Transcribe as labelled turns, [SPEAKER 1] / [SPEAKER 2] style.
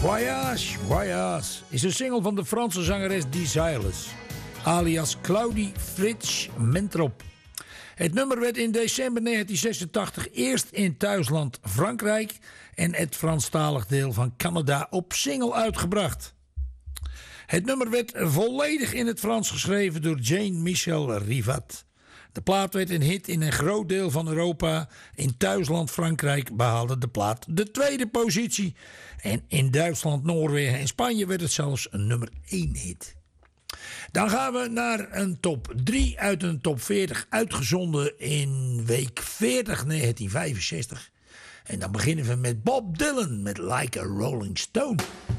[SPEAKER 1] Voyage, Voyage is een single van de Franse zangeres Desireless, alias Claudie Fritsch Mentrop. Het nummer werd in december 1986 eerst in thuisland Frankrijk en het Franstalig deel van Canada op single uitgebracht. Het nummer werd volledig in het Frans geschreven door Jean-Michel Rivat. De plaat werd een hit in een groot deel van Europa. In thuisland Frankrijk behaalde de plaat de tweede positie. En in Duitsland, Noorwegen en Spanje werd het zelfs een nummer 1 hit. Dan gaan we naar een top 3 uit een top 40 uitgezonden in week 40 1965. En dan beginnen we met Bob Dylan met Like a Rolling Stone.